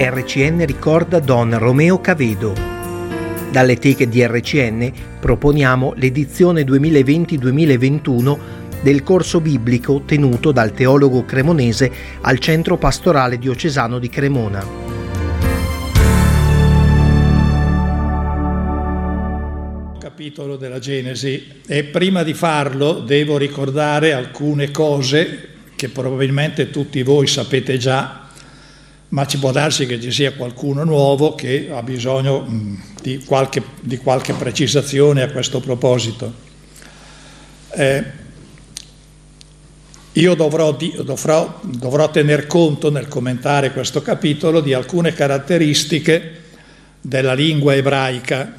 RCN ricorda Don Romeo Cavedo. Dalle teche di RCN proponiamo l'edizione 2020-2021 del corso biblico tenuto dal teologo cremonese al Centro Pastorale Diocesano di Cremona. Capitolo della Genesi, e prima di farlo devo ricordare alcune cose che probabilmente tutti voi sapete già, ma ci può darsi che ci sia qualcuno nuovo che ha bisogno di qualche precisazione a questo proposito. Io dovrò tener conto nel commentare questo capitolo di alcune caratteristiche della lingua ebraica.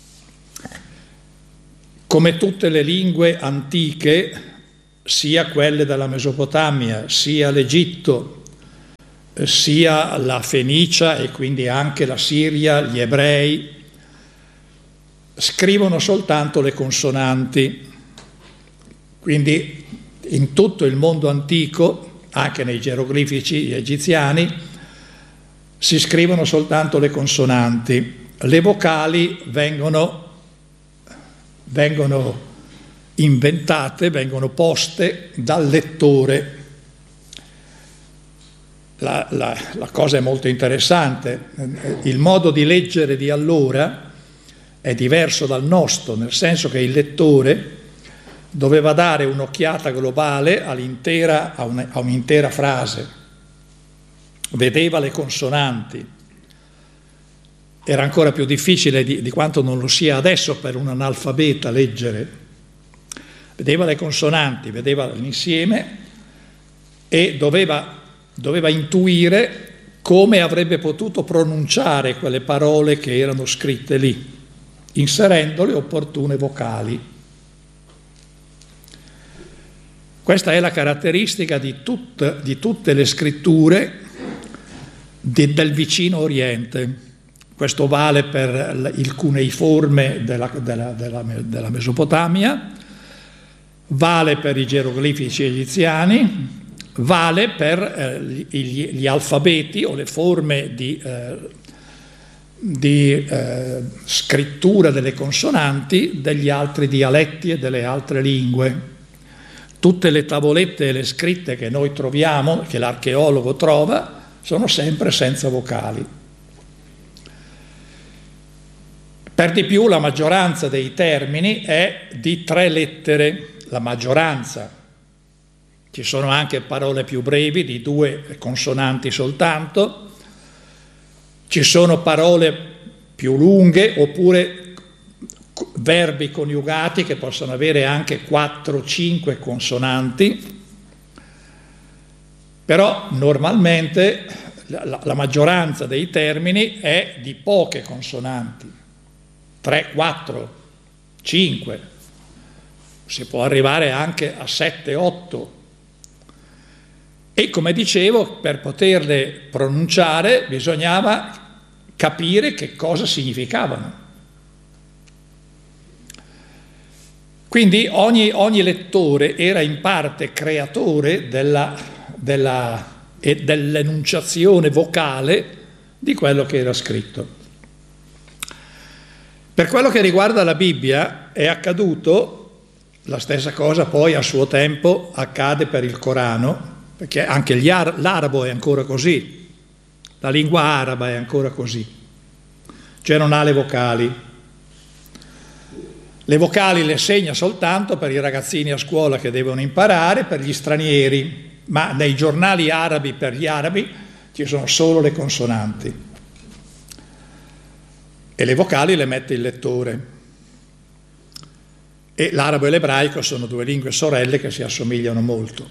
Come tutte le lingue antiche, sia quelle della Mesopotamia, sia l'Egitto, sia la Fenicia e quindi anche la Siria, gli ebrei, scrivono soltanto le consonanti. Quindi in tutto il mondo antico, anche nei geroglifici egiziani, si scrivono soltanto le consonanti. Le vocali vengono inventate, vengono poste dal lettore. La cosa è molto interessante. Il modo di leggere di allora è diverso dal nostro, nel senso che il lettore doveva dare un'occhiata globale a un'intera frase, vedeva le consonanti. Era ancora più difficile di quanto non lo sia adesso per un analfabeta leggere. Vedeva le consonanti, vedeva l'insieme e doveva intuire come avrebbe potuto pronunciare quelle parole che erano scritte lì, inserendo le opportune vocali. Questa è la caratteristica di tutte le scritture del vicino Oriente. Questo vale per il cuneiforme della Mesopotamia, vale per i geroglifici egiziani, vale per gli alfabeti o le forme di scrittura delle consonanti degli altri dialetti e delle altre lingue. Tutte le tavolette e le scritte che noi troviamo, che l'archeologo trova, sono sempre senza vocali. Per di più la maggioranza dei termini è di 3 lettere, la maggioranza. Ci sono anche parole più brevi di 2 consonanti soltanto, ci sono parole più lunghe oppure verbi coniugati che possono avere anche 4-5 consonanti, però normalmente la maggioranza dei termini è di poche consonanti, 3, 4, 5, si può arrivare anche a 7, 8. E come dicevo, per poterle pronunciare bisognava capire che cosa significavano. Quindi ogni lettore era in parte creatore dell'enunciazione vocale di quello che era scritto. Per quello che riguarda la Bibbia è accaduto la stessa cosa, poi a suo tempo accade per il Corano, perché anche l'arabo è ancora così, la lingua araba è ancora così, cioè non ha le vocali. Le vocali le segna soltanto per i ragazzini a scuola che devono imparare, per gli stranieri, ma nei giornali arabi per gli arabi ci sono solo le consonanti. E le vocali le mette il lettore. E l'arabo e l'ebraico sono 2 lingue sorelle che si assomigliano molto.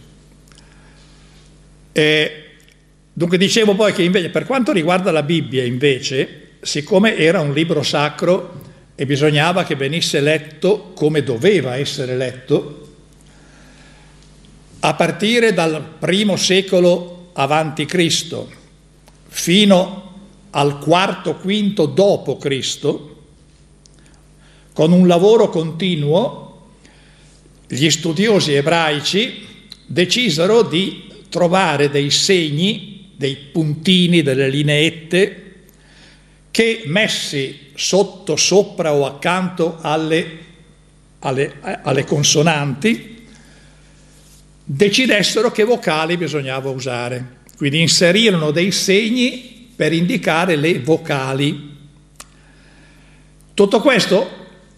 Dunque dicevo poi che invece per quanto riguarda la Bibbia invece, siccome era un libro sacro e bisognava che venisse letto come doveva essere letto, a partire dal I secolo avanti Cristo fino al IV-V dopo Cristo, con un lavoro continuo, gli studiosi ebraici decisero di trovare dei segni dei puntini, delle lineette, che messi sotto, sopra o accanto alle consonanti decidessero che vocali bisognava usare. Quindi inserirono dei segni per indicare le vocali. Tutto questo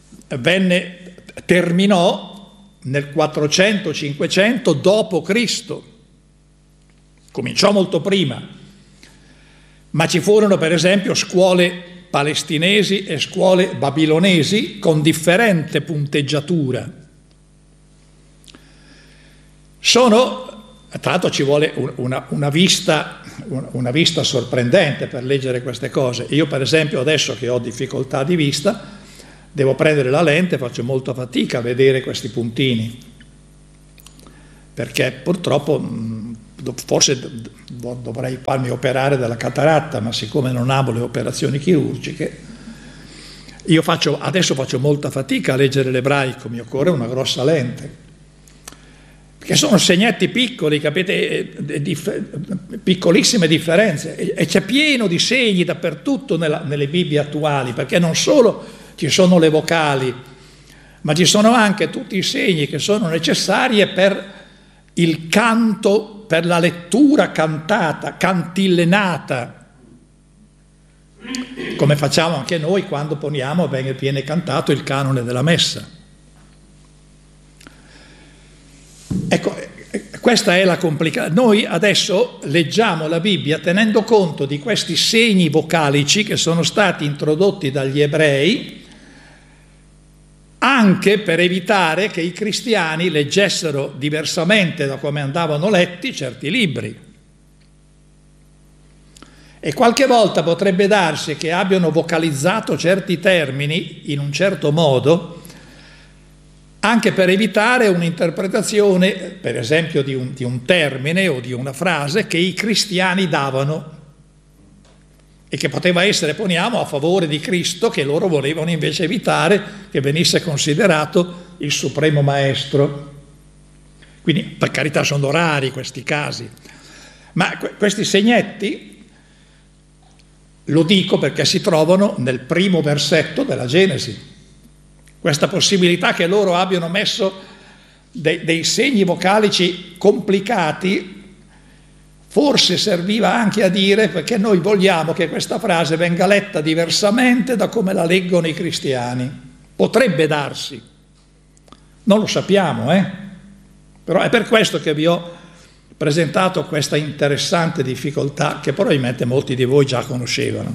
terminò nel 400-500 d.C. Cominciò molto prima, ma ci furono per esempio scuole palestinesi e scuole babilonesi con differente punteggiatura. Tra l'altro ci vuole una vista sorprendente per leggere queste cose. Io per esempio adesso che ho difficoltà di vista devo prendere la lente, faccio molta fatica a vedere questi puntini, perché purtroppo forse dovrei farmi operare della cataratta, ma siccome non amo le operazioni chirurgiche, adesso faccio molta fatica a leggere l'ebraico, mi occorre una grossa lente, perché sono segnetti piccoli, capite, piccolissime differenze, e c'è pieno di segni dappertutto nelle Bibbie attuali, perché non solo ci sono le vocali, ma ci sono anche tutti i segni che sono necessari per il canto, per la lettura cantata, cantillenata, come facciamo anche noi quando viene cantato il canone della messa. Ecco, questa è la complicazione. Noi adesso leggiamo la Bibbia tenendo conto di questi segni vocalici che sono stati introdotti dagli ebrei, anche per evitare che i cristiani leggessero diversamente da come andavano letti certi libri. E qualche volta potrebbe darsi che abbiano vocalizzato certi termini in un certo modo, anche per evitare un'interpretazione, per esempio, di un termine o di una frase che i cristiani davano e che poteva essere, poniamo, a favore di Cristo, che loro volevano invece evitare che venisse considerato il supremo maestro. Quindi, per carità, sono rari questi casi. Ma questi segnetti, lo dico perché si trovano nel primo versetto della Genesi. Questa possibilità che loro abbiano messo dei segni vocalici complicati forse serviva anche a dire perché noi vogliamo che questa frase venga letta diversamente da come la leggono i cristiani. Potrebbe darsi, non lo sappiamo, però è per questo che vi ho presentato questa interessante difficoltà che probabilmente molti di voi già conoscevano.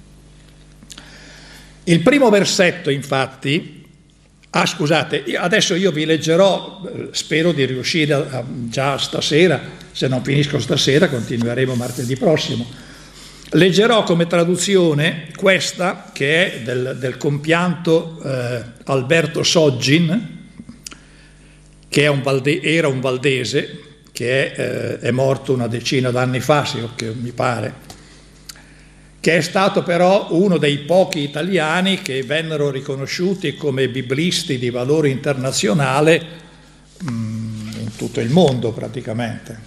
Il primo versetto, infatti, scusate, adesso io vi leggerò, spero di riuscire già stasera, se non finisco stasera continueremo martedì prossimo. Leggerò come traduzione questa che è del compianto Alberto Soggin, che era un valdese, che è morto una decina d'anni fa, mi pare, che è stato però uno dei pochi italiani che vennero riconosciuti come biblisti di valore internazionale in tutto il mondo praticamente.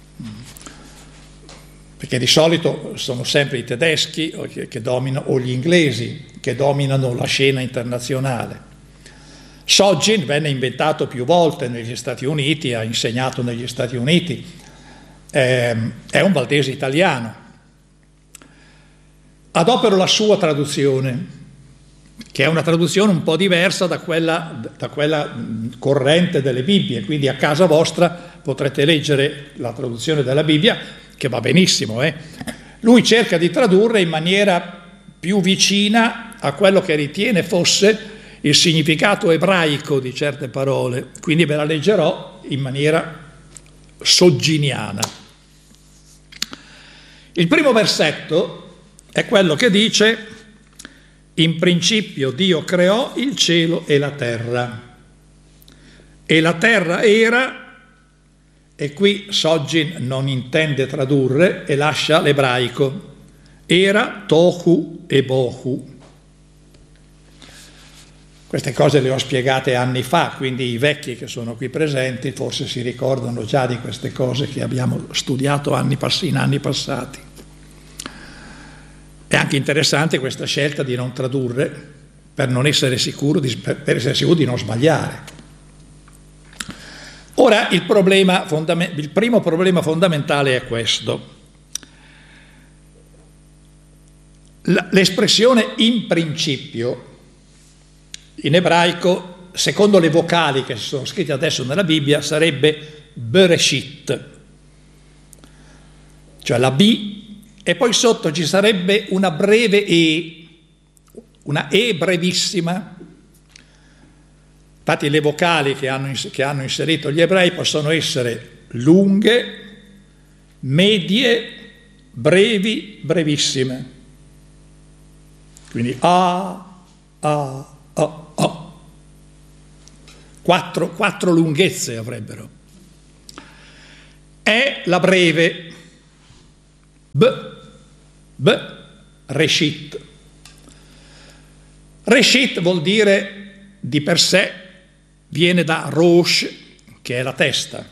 Perché di solito sono sempre i tedeschi che dominano, o gli inglesi che dominano la scena internazionale. Soggin venne inventato più volte negli Stati Uniti, ha insegnato negli Stati Uniti, è un valdese italiano. Adopero la sua traduzione, che è una traduzione un po' diversa da quella corrente delle Bibbie, quindi a casa vostra potrete leggere la traduzione della Bibbia, che va benissimo. Lui cerca di tradurre in maniera più vicina a quello che ritiene fosse il significato ebraico di certe parole, quindi ve la leggerò in maniera sogginiana. Il primo versetto è quello che dice: in principio Dio creò il cielo e la terra era, e qui Soggin non intende tradurre e lascia Queste cose le ho spiegate anni fa, quindi i vecchi che sono qui presenti forse si ricordano già di queste cose che abbiamo studiato in anni passati. È anche interessante questa scelta di non tradurre per essere sicuro di non sbagliare. Ora il primo problema fondamentale è questo. L'espressione in principio in ebraico, secondo le vocali che sono scritte adesso nella Bibbia, sarebbe Bereshit, cioè la B, e poi sotto ci sarebbe una breve E, una E brevissima. Infatti le vocali che hanno inserito gli ebrei possono essere lunghe, medie, brevi, brevissime. Quindi A. Quattro lunghezze avrebbero. È la breve, Reshit. Reshit vuol dire di per sé, viene da Rosh, che è la testa,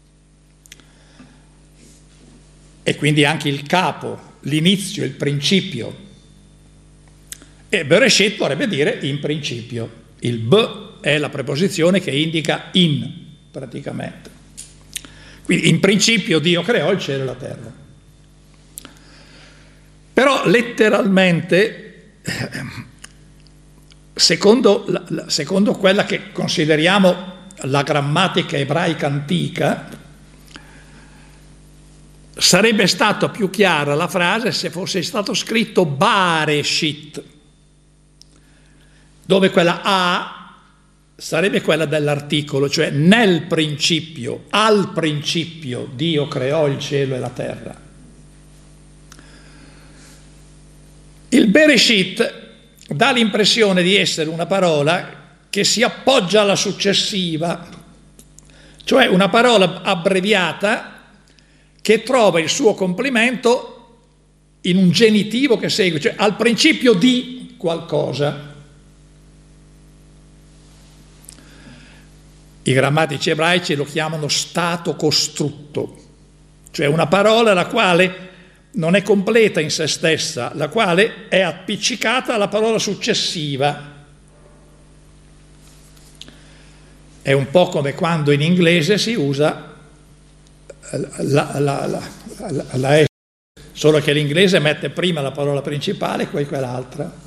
e quindi anche il capo, l'inizio, il principio. E Bereshit vorrebbe dire in principio. Il B è la preposizione che indica in, praticamente. Quindi in principio Dio creò il cielo e la terra. Però letteralmente, secondo quella che consideriamo la grammatica ebraica antica, sarebbe stata più chiara la frase se fosse stato scritto Bareshit, dove quella A sarebbe quella dell'articolo, cioè nel principio, al principio Dio creò il cielo e la terra. Il Bereshit dà l'impressione di essere una parola che si appoggia alla successiva, cioè una parola abbreviata che trova il suo complemento in un genitivo che segue, cioè al principio di qualcosa. I grammatici ebraici lo chiamano stato costrutto, cioè una parola la quale non è completa in se stessa, la quale è appiccicata alla parola successiva. È un po' come quando in inglese si usa la S, solo che l'inglese mette prima la parola principale e poi quell'altra.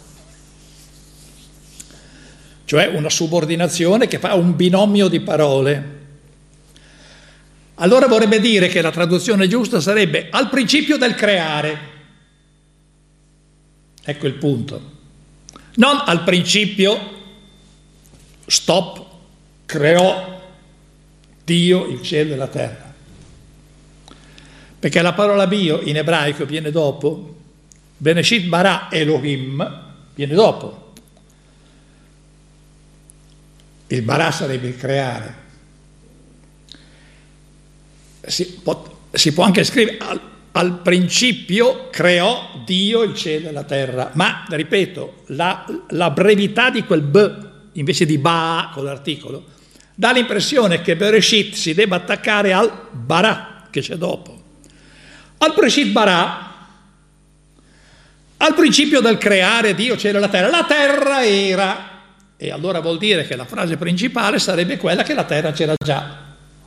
Cioè una subordinazione che fa un binomio di parole. Allora vorrebbe dire che la traduzione giusta sarebbe al principio del creare. Ecco il punto. Non al principio, stop, creò Dio il cielo e la terra. Perché la parola bio in ebraico viene dopo, Bereshit bara Elohim, viene dopo. Il bara sarebbe il creare. Si può anche scrivere al principio creò Dio il cielo e la terra, ma ripeto, la brevità di quel B invece di ba con l'articolo dà l'impressione che Bereshit si debba attaccare al bara che c'è dopo. Al Bereshit bara, al principio del creare Dio cielo e la terra era, e allora vuol dire che la frase principale sarebbe quella che la terra c'era già.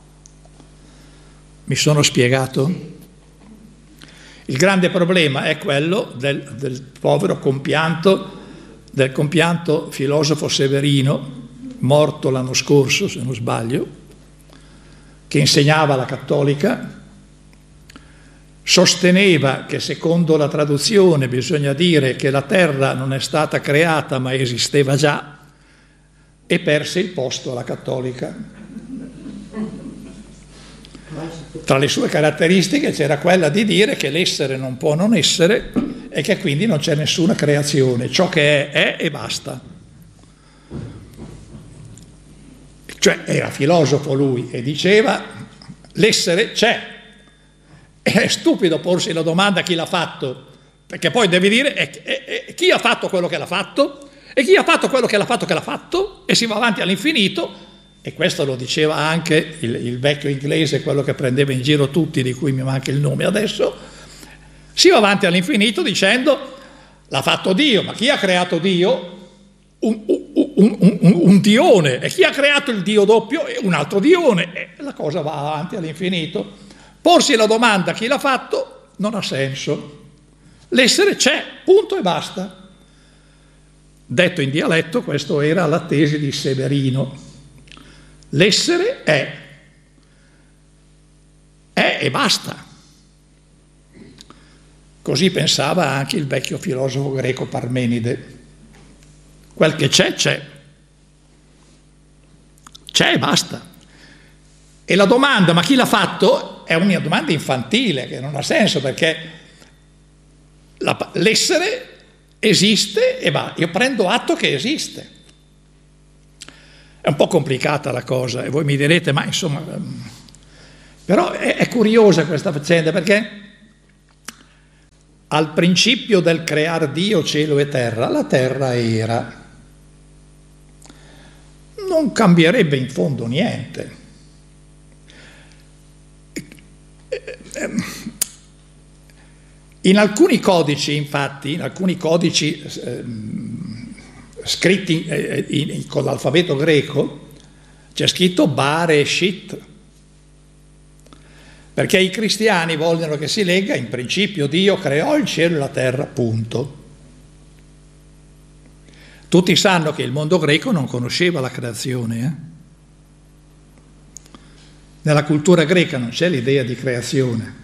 Mi sono spiegato? Il grande problema è quello del povero compianto, del compianto filosofo Severino, morto l'anno scorso se non sbaglio, che insegnava la cattolica, sosteneva che secondo la traduzione bisogna dire che la terra non è stata creata ma esisteva già, e perse il posto alla cattolica. Tra le sue caratteristiche c'era quella di dire che l'essere non può non essere e che quindi non c'è nessuna creazione, ciò che è e basta. Cioè era filosofo lui e diceva l'essere c'è. È stupido porsi la domanda chi l'ha fatto, perché poi devi dire chi ha fatto quello che l'ha fatto E chi ha fatto quello che l'ha fatto, e si va avanti all'infinito, e questo lo diceva anche il vecchio inglese, quello che prendeva in giro tutti, di cui mi manca il nome adesso, si va avanti all'infinito dicendo l'ha fatto Dio, ma chi ha creato Dio? Un dione, e chi ha creato il Dio doppio è un altro dione, e la cosa va avanti all'infinito. Porsi la domanda chi l'ha fatto non ha senso. L'essere c'è, punto e basta. Detto in dialetto, questo era la tesi di Severino. L'essere è e basta. Così pensava anche il vecchio filosofo greco Parmenide. Quel che c'è e basta. E la domanda, ma chi l'ha fatto, è una domanda infantile, che non ha senso, perché l'essere esiste e va. Io prendo atto che esiste. È un po' complicata la cosa, e voi mi direte, ma insomma... Però è curiosa questa faccenda, perché al principio del crear Dio, cielo e terra, la terra era... non cambierebbe in fondo niente. In alcuni codici, infatti, scritti con l'alfabeto greco, c'è scritto Bareshit, perché i cristiani vogliono che si legga in principio Dio creò il cielo e la terra, punto. Tutti sanno che il mondo greco non conosceva la creazione. Nella cultura greca non c'è l'idea di creazione.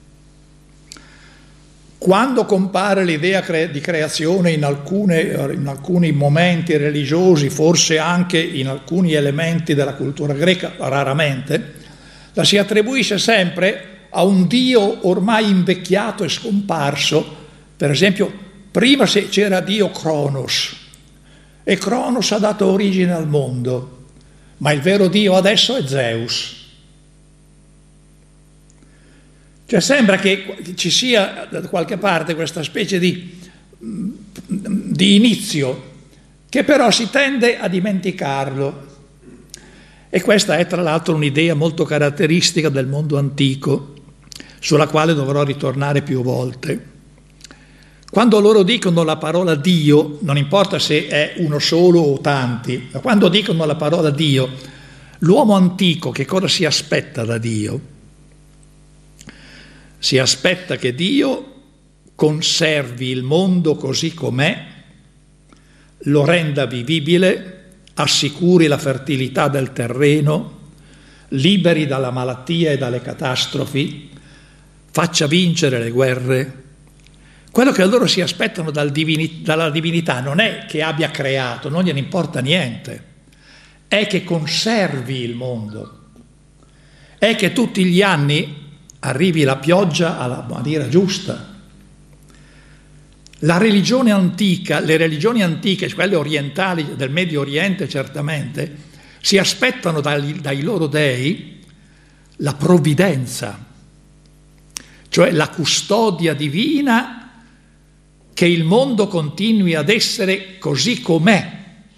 Quando compare l'idea di creazione in alcuni momenti religiosi, forse anche in alcuni elementi della cultura greca, raramente, la si attribuisce sempre a un Dio ormai invecchiato e scomparso. Per esempio, prima c'era Dio Cronos, e Cronos ha dato origine al mondo, ma il vero Dio adesso è Zeus. Cioè sembra che ci sia da qualche parte questa specie di inizio, che però si tende a dimenticarlo. E questa è tra l'altro un'idea molto caratteristica del mondo antico, sulla quale dovrò ritornare più volte. Quando loro dicono la parola Dio, non importa se è uno solo o tanti, ma quando dicono la parola Dio, l'uomo antico che cosa si aspetta da Dio? Si aspetta che Dio conservi il mondo così com'è, lo renda vivibile, assicuri la fertilità del terreno, liberi dalla malattia e dalle catastrofi, faccia vincere le guerre. Quello che loro si aspettano dalla divinità non è che abbia creato, non gliene importa niente, è che conservi il mondo, è che tutti gli anni arrivi la pioggia alla maniera giusta. La religione antica, le religioni antiche, quelle orientali del Medio Oriente certamente, si aspettano dai loro dei la provvidenza, cioè la custodia divina, che il mondo continui ad essere così com'è.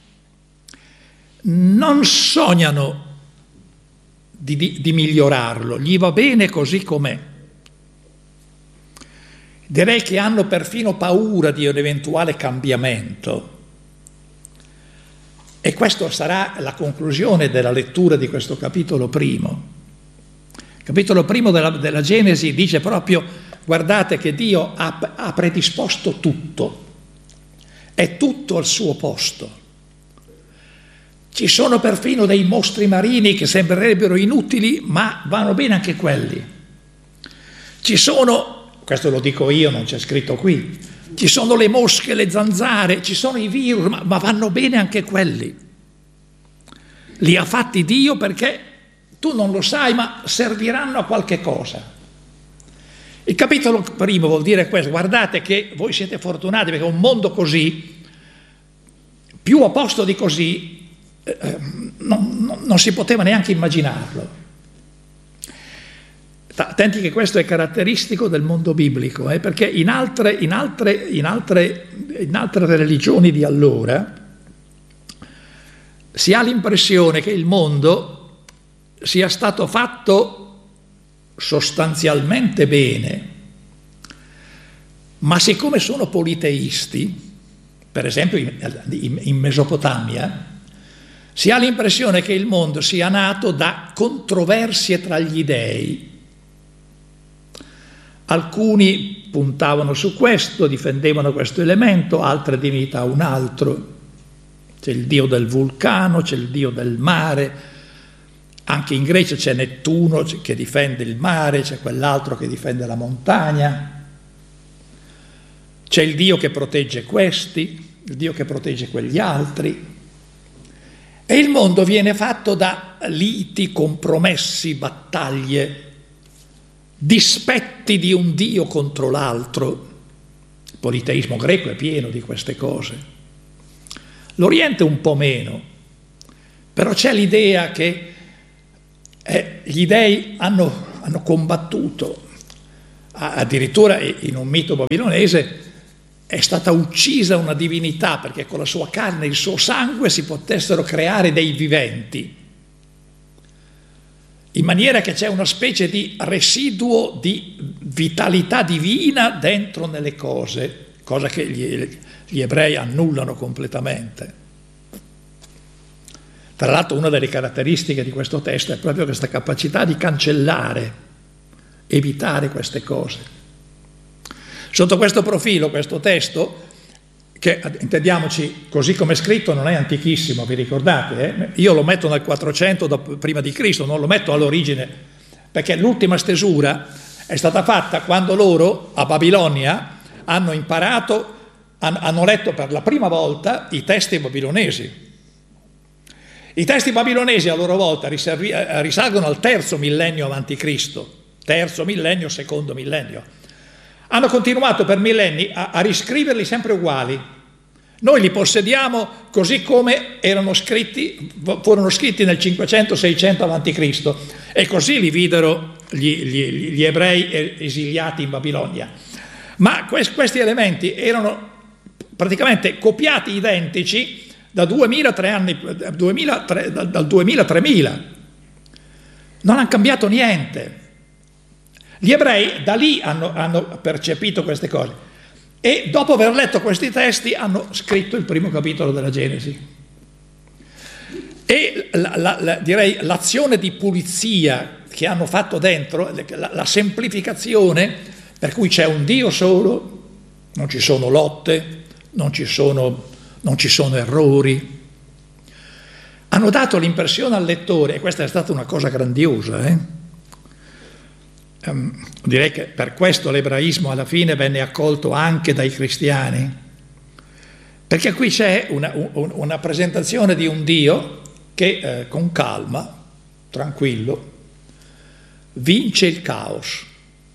Non sognano di migliorarlo, gli va bene così com'è. Direi che hanno perfino paura di un eventuale cambiamento. E questa sarà la conclusione della lettura di questo capitolo primo. Il capitolo primo della Genesi dice proprio: guardate che Dio ha predisposto tutto, è tutto al suo posto. Ci sono perfino dei mostri marini che sembrerebbero inutili, ma vanno bene anche quelli. Ci sono, questo lo dico io, non c'è scritto qui, ci sono le mosche, le zanzare, ci sono i virus, ma vanno bene anche quelli. Li ha fatti Dio perché tu non lo sai, ma serviranno a qualche cosa. Il capitolo primo vuol dire questo: guardate che voi siete fortunati perché un mondo così, più a posto di così, non si poteva neanche immaginarlo. Attenti che questo è caratteristico del mondo biblico, perché in altre religioni di allora si ha l'impressione che il mondo sia stato fatto sostanzialmente bene, ma siccome sono politeisti, per esempio in Mesopotamia, si ha l'impressione che il mondo sia nato da controversie tra gli dei. Alcuni puntavano su questo, difendevano questo elemento, altre divinità un altro. C'è il dio del vulcano, c'è il dio del mare, anche in Grecia c'è Nettuno che difende il mare, c'è quell'altro che difende la montagna, c'è il dio che protegge questi, il dio che protegge quegli altri. E il mondo viene fatto da liti, compromessi, battaglie, dispetti di un dio contro l'altro. Il politeismo greco è pieno di queste cose. L'Oriente un po' meno, però c'è l'idea che gli dei hanno combattuto. Addirittura in un mito babilonese è stata uccisa una divinità perché con la sua carne e il suo sangue si potessero creare dei viventi, in maniera che c'è una specie di residuo di vitalità divina dentro nelle cose, cosa che gli ebrei annullano completamente. Tra l'altro una delle caratteristiche di questo testo è proprio questa capacità di cancellare, evitare queste cose. Sotto questo profilo, questo testo, che intendiamoci, così come è scritto, non è antichissimo, vi ricordate? Io lo metto nel 400 prima di Cristo, non lo metto all'origine, perché l'ultima stesura è stata fatta quando loro a Babilonia hanno imparato, hanno letto per la prima volta i testi babilonesi. I testi babilonesi a loro volta risalgono al terzo millennio avanti Cristo, terzo millennio, secondo millennio. Hanno continuato per millenni a riscriverli sempre uguali. Noi li possediamo così come furono scritti nel 500-600 avanti Cristo, e così li videro gli ebrei esiliati in Babilonia. Ma questi elementi erano praticamente copiati identici da 2000-3000 anni, dal 2000-3000. Non hanno cambiato niente. Gli ebrei da lì hanno percepito queste cose e dopo aver letto questi testi hanno scritto il primo capitolo della Genesi. E direi l'azione di pulizia che hanno fatto dentro, la semplificazione, per cui c'è un Dio solo, non ci sono lotte, non ci sono errori, hanno dato l'impressione al lettore, e questa è stata una cosa grandiosa, direi che per questo l'ebraismo alla fine venne accolto anche dai cristiani, perché qui c'è una presentazione di un Dio che con calma, tranquillo, vince il caos.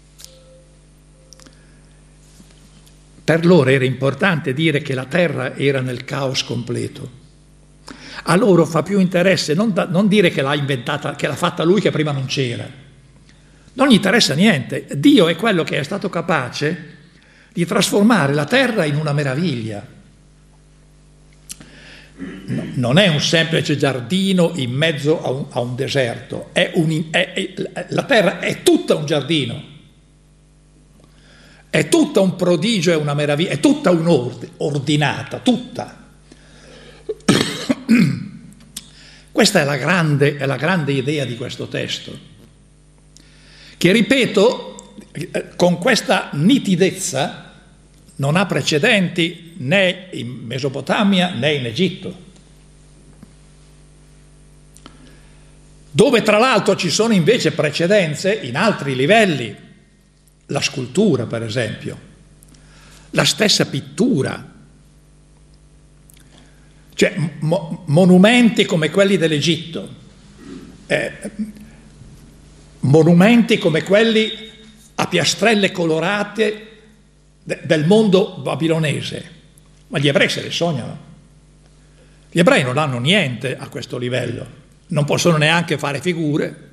Per loro era importante dire che la terra era nel caos completo. A loro fa più interesse non dire che l'ha inventata, che l'ha fatta lui, che prima non c'era. Non gli interessa niente. Dio è quello che è stato capace di trasformare la terra in una meraviglia. Non è un semplice giardino in mezzo a un deserto, la terra è tutta un giardino, è tutta un prodigio, è una meraviglia, è tutta ordinata, tutta. Questa è la grande idea di questo testo, che, ripeto, con questa nitidezza non ha precedenti né in Mesopotamia né in Egitto, dove tra l'altro ci sono invece precedenze in altri livelli, la scultura per esempio, la stessa pittura, cioè monumenti come quelli dell'Egitto, monumenti come quelli a piastrelle colorate del mondo babilonese, ma gli ebrei se le sognano. Gli ebrei non hanno niente a questo livello, non possono neanche fare figure.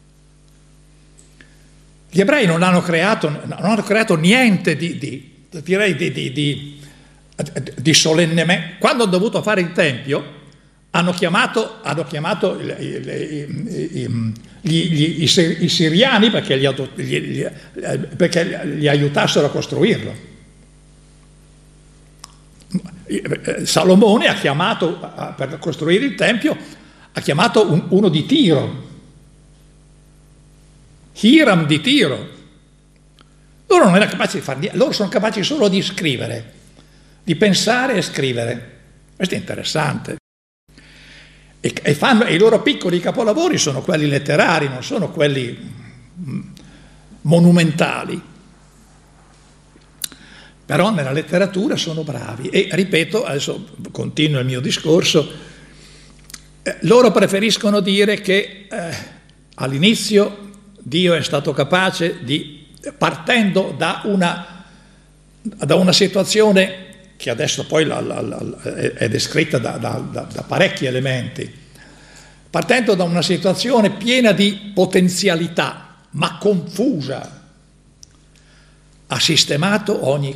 Gli ebrei non hanno creato niente di solennemente. Quando hanno dovuto fare il Tempio, hanno chiamato i siriani perché gli aiutassero a costruirlo. Salomone ha chiamato, per costruire il Tempio, ha chiamato uno di Tiro, Hiram di Tiro. Loro non erano capaci di fare niente, loro sono capaci solo di scrivere, di pensare e scrivere. Questo è interessante. E fanno, i loro piccoli capolavori sono quelli letterari, non sono quelli monumentali. Però nella letteratura sono bravi. E ripeto, adesso continuo il mio discorso, loro preferiscono dire che all'inizio Dio è stato capace di, partendo da una situazione che adesso poi è descritta da parecchi elementi, partendo da una situazione piena di potenzialità, ma confusa, ha sistemato ogni